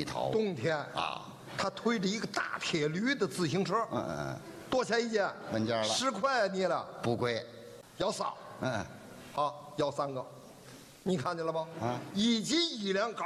里头。 冬天啊， 他推着一个大铁驴的自行车，多钱一件？ 问价了 10块你了， 不贵。 要仨，好，要3个，你看见了吗？ 啊 1斤1两高。